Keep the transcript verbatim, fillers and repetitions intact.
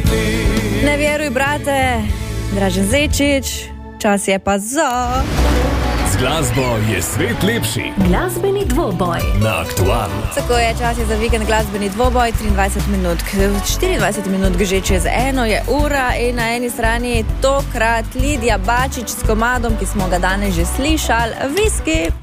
Ne vjeruj, brate, Dražen Zečič, čas je pa za... Z glasbo je svet lepši. Glasbeni dvoboj Na Aktualno. Tako je, čas je za vikend glasbeni dvoboj, triindvajset minut, štiriindvajset minut že čez eno je ura in na eni strani tokrat Lidija Bačič s komadom, ki smo ga danes že slišali, Viski.